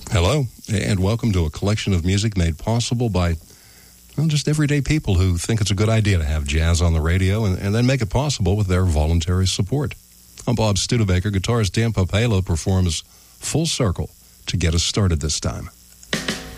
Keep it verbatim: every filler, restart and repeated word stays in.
Hello, and welcome to a collection of music made possible by well, just everyday people who think it's a good idea to have jazz on the radio and, and then make it possible with their voluntary support. I'm Bob Studebaker. Guitarist Dan Papalo performs Full Circle to get us started this time.